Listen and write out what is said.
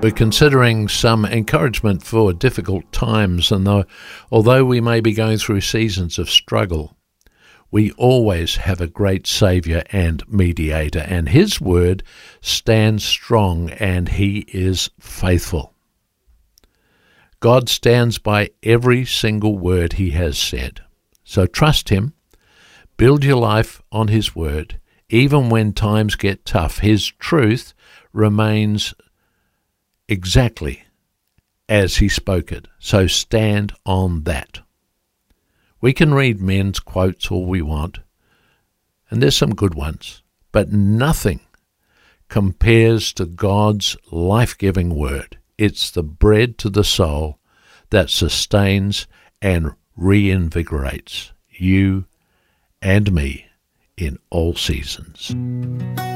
We're considering some encouragement for difficult times, and although we may be going through seasons of struggle, we always have a great Saviour and mediator, and His word stands strong and He is faithful. God stands by every single word He has said. So trust Him, build your life on His word. Even when times get tough, His truth remains exactly as He spoke it. So stand on that. We can read men's quotes all we want, and there's some good ones, but nothing compares to God's life-giving word. It's the bread to the soul that sustains and reinvigorates you and me in all seasons.